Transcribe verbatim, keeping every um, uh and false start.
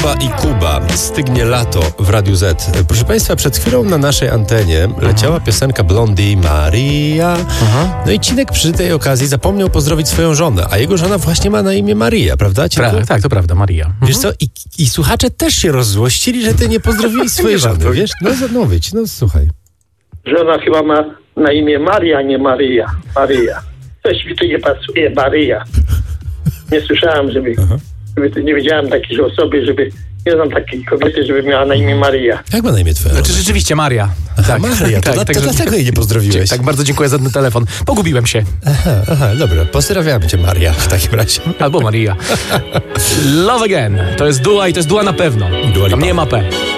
Kuba i Kuba. Stygnie lato w Radiu Z. Proszę Państwa, przed chwilą na naszej antenie leciała piosenka Blondie Maria. Aha. No i Cinek przy tej okazji zapomniał pozdrowić swoją żonę, a jego żona właśnie ma na imię Maria, prawda? Pra, tak, to prawda, Maria. Wiesz co, i, i słuchacze też się rozzłościli, że ty nie pozdrowili swojej żony, wiesz? No, no wyjdź, no słuchaj. Żona chyba ma na imię Maria, nie Maryja. Maryja. Coś mi tu nie pasuje, Maryja. Nie słyszałem, żeby, żeby nie wiedziałem takiej osoby, żeby, nie znam takiej kobiety, żeby miała na imię Maryja. Jak ma na imię twoja? Znaczy rzeczywiście Maria. Aha, tak, Maria, to, tak, dla, tak, to że... dlatego jej nie pozdrowiłeś. Tak, bardzo dziękuję za ten telefon. Pogubiłem się. Aha, aha, dobra, pozdrawiamy cię Maria w takim razie. Albo Maria. Love Again. To jest Dua i to jest Dua na pewno. Dua Tam Lipa. nie ma P.